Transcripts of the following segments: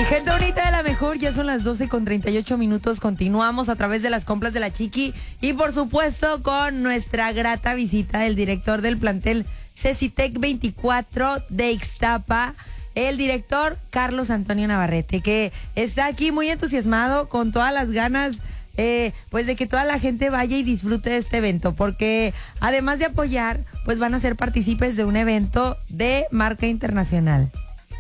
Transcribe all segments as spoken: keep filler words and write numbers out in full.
Gente bonita de la mejor, ya son las doce con treinta y ocho minutos. Continuamos a través de las compras de la Chiqui y por supuesto con nuestra grata visita del director del plantel Cecitec veinticuatro de Ixtapa, el director Carlos Antonio Navarrete, que está aquí muy entusiasmado, con todas las ganas eh, pues de que toda la gente vaya y disfrute de este evento, porque además de apoyar, pues van a ser partícipes de un evento de marca internacional.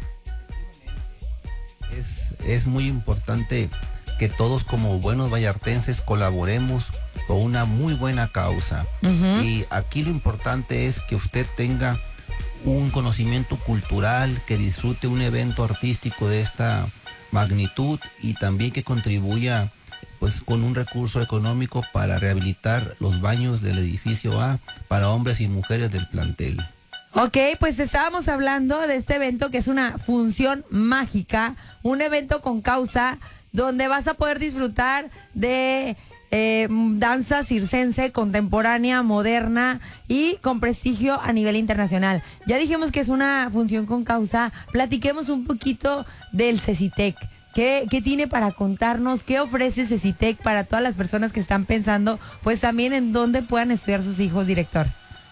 Es, es muy importante que todos como buenos vallartenses colaboremos con una muy buena causa. Uh-huh. Y aquí lo importante es que usted tenga un conocimiento cultural, que disfrute un evento artístico de esta magnitud y también que contribuya pues con un recurso económico para rehabilitar los baños del edificio A para hombres y mujeres del plantel. Ok, pues estábamos hablando de este evento que es una función mágica, un evento con causa donde vas a poder disfrutar de eh, danza circense contemporánea, moderna y con prestigio a nivel internacional. Ya dijimos que es una función con causa. Platiquemos un poquito del Cecitec. ¿Qué, ¿Qué tiene para contarnos? ¿Qué ofrece Cecitec para todas las personas que están pensando, pues también en dónde puedan estudiar sus hijos, director?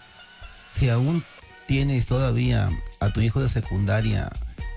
Si aún tienes todavía a tu hijo de secundaria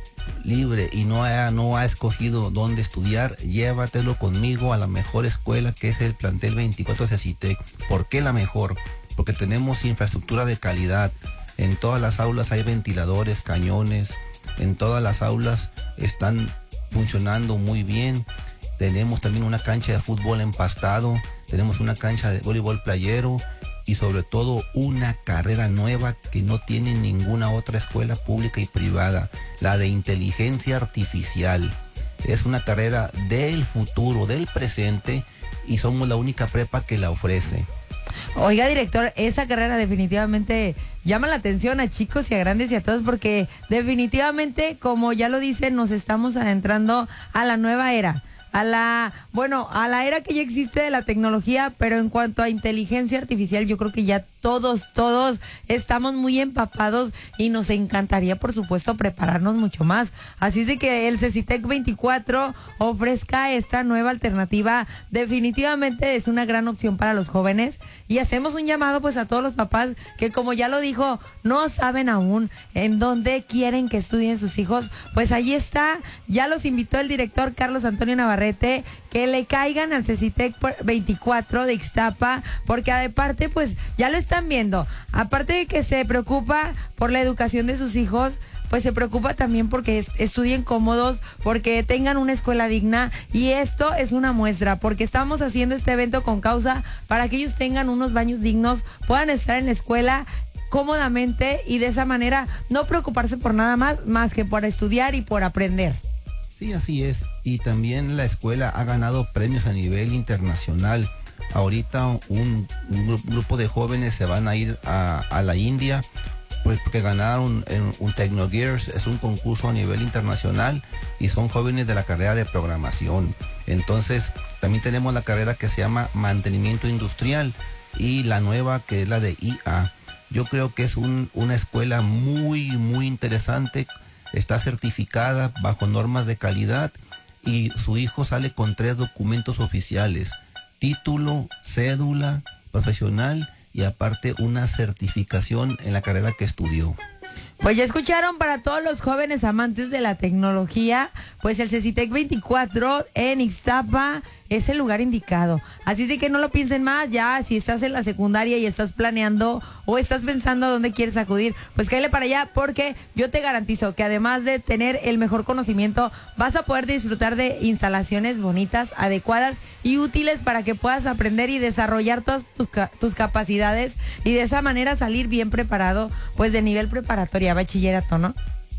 libre y no ha, no ha escogido dónde estudiar, llévatelo conmigo a la mejor escuela, que es el plantel veinticuatro de Cecitec. ¿Por qué la mejor? Porque tenemos infraestructura de calidad. En todas las aulas hay ventiladores, cañones. En todas las aulas están funcionando muy bien. Tenemos también una cancha de fútbol empastado. Tenemos una cancha de voleibol playero. Y sobre todo una carrera nueva que no tiene ninguna otra escuela pública y privada, la de inteligencia artificial. Es una carrera del futuro, del presente, y somos la única prepa que la ofrece. Oiga, director, esa carrera definitivamente llama la atención a chicos y a grandes y a todos, porque definitivamente, como ya lo dicen, nos estamos adentrando a la nueva era. A la, bueno, a la era que ya existe de la tecnología, pero en cuanto a inteligencia artificial, yo creo que ya todos, todos estamos muy empapados y nos encantaría, por supuesto, prepararnos mucho más. Así es de que el Cecitec veinticuatro ofrezca esta nueva alternativa. Definitivamente es una gran opción para los jóvenes y hacemos un llamado pues a todos los papás que, como ya lo dijo, no saben aún en dónde quieren que estudien sus hijos. Pues ahí está, ya los invitó el director Carlos Antonio Navarrete, que le caigan al Cecitec veinticuatro de Ixtapa, porque aparte pues ya lo están viendo, aparte de que se preocupa por la educación de sus hijos, pues se preocupa también porque est- estudien cómodos, porque tengan una escuela digna, y esto es una muestra, porque estamos haciendo este evento con causa para que ellos tengan unos baños dignos, puedan estar en la escuela cómodamente y de esa manera no preocuparse por nada más, más que por estudiar y por aprender. Sí, así es. Y también la escuela ha ganado premios a nivel internacional. Ahorita un, un grupo de jóvenes se van a ir a, a la India, pues porque ganaron un, un Technogears, es un concurso a nivel internacional y son jóvenes de la carrera de programación. Entonces también tenemos la carrera que se llama mantenimiento industrial y la nueva que es la de I A. Yo creo que es un, una escuela muy, muy interesante. Está certificada bajo normas de calidad y su hijo sale con tres documentos oficiales: título, cédula profesional y aparte una certificación en la carrera que estudió. Pues ya escucharon, para todos los jóvenes amantes de la tecnología, pues el Cecitec veinticuatro en Ixtapa es el lugar indicado. Así de que no lo piensen más, ya si estás en la secundaria y estás planeando o estás pensando a dónde quieres acudir, pues cáele para allá, porque yo te garantizo que además de tener el mejor conocimiento, vas a poder disfrutar de instalaciones bonitas, adecuadas y útiles para que puedas aprender y desarrollar todas tus, tus capacidades y de esa manera salir bien preparado, pues de nivel preparatoria, bachillerato, ¿no?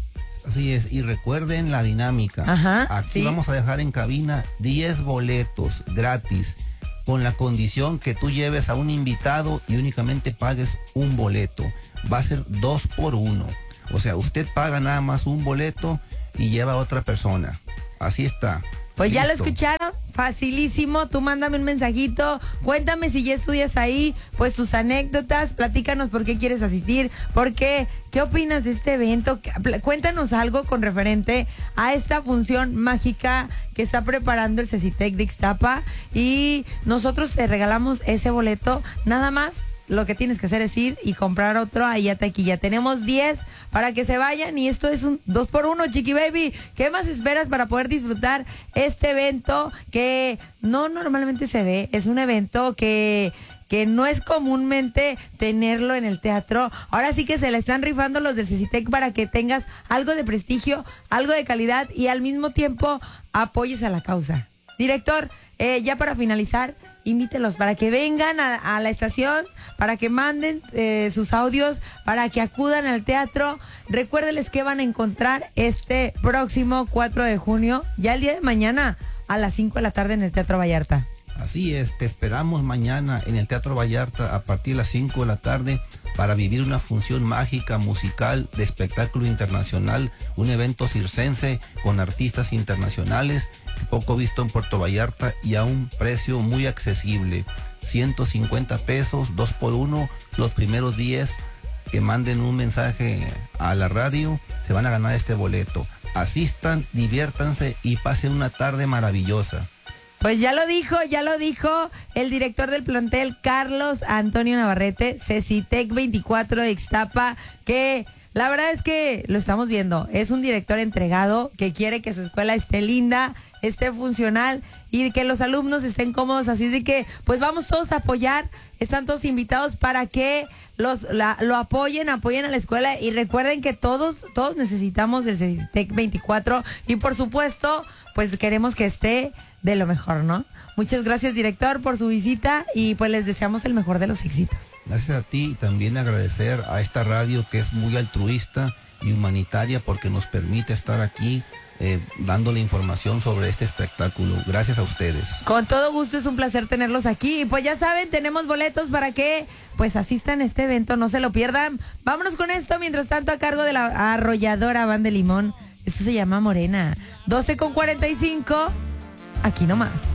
Así es, y recuerden la dinámica. Ajá, Aquí sí. vamos a dejar en cabina diez boletos gratis, con la condición que tú lleves a un invitado y únicamente pagues un boleto. Va a ser dos por uno. O sea, usted paga nada más un boleto y lleva a otra persona. Así está. Pues ya lo Listo. escucharon, facilísimo, tú mándame un mensajito, cuéntame si ya estudias ahí, pues tus anécdotas, platícanos por qué quieres asistir, por qué, qué opinas de este evento, cuéntanos algo con referente a esta función mágica que está preparando el CECITEC de Ixtapa y nosotros te regalamos ese boleto, nada más. Lo que tienes que hacer es ir y comprar otro ahí a taquilla. Tenemos diez para que se vayan y esto es un dos por uno, Chiqui Baby. ¿Qué más esperas para poder disfrutar este evento que no normalmente se ve? Es un evento que... que no es comúnmente tenerlo en el teatro. Ahora sí que se le están rifando los del CECITEC para que tengas algo de prestigio, algo de calidad y al mismo tiempo apoyes a la causa. Director, eh, ya para finalizar, invítelos para que vengan a, a la estación, para que manden eh, sus audios, para que acudan al teatro. Recuérdenles que van a encontrar este próximo cuatro de junio, ya el día de mañana, a las cinco de la tarde en el Teatro Vallarta. Así es, te esperamos mañana en el Teatro Vallarta a partir de las cinco de la tarde para vivir una función mágica, musical, de espectáculo internacional, un evento circense con artistas internacionales, poco visto en Puerto Vallarta y a un precio muy accesible, ciento cincuenta pesos, dos por uno, los primeros diez que manden un mensaje a la radio se van a ganar este boleto. Asistan, diviértanse y pasen una tarde maravillosa. Pues ya lo dijo, ya lo dijo el director del plantel, Carlos Antonio Navarrete, CECITEC veinticuatro de Ixtapa, que la verdad es que lo estamos viendo. Es un director entregado que quiere que su escuela esté linda, esté funcional y que los alumnos estén cómodos. Así es de que, pues vamos todos a apoyar. Están todos invitados para que los la, lo apoyen, apoyen a la escuela y recuerden que todos, todos necesitamos del CECITEC veinticuatro y por supuesto, pues queremos que esté de lo mejor, ¿no? Muchas gracias, director, por su visita y pues les deseamos el mejor de los éxitos. Gracias a ti y también agradecer a esta radio que es muy altruista y humanitaria porque nos permite estar aquí eh, dándole información sobre este espectáculo. Gracias a ustedes. Con todo gusto, es un placer tenerlos aquí. Y pues ya saben, tenemos boletos para que pues asistan a este evento, no se lo pierdan. Vámonos con esto, mientras tanto a cargo de la arrolladora Banda de Limón. Esto se llama Morena. doce con cuarenta y cinco, aquí nomás.